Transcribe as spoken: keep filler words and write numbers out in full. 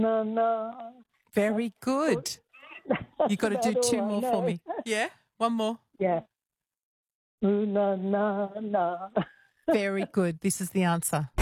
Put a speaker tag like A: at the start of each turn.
A: na na.
B: Very good. You've got to do
A: That's
B: two
A: all I
B: more for
A: know.
B: me. Yeah? One more.
A: Yeah. Ooh, na na na.
B: Very good. This is the answer.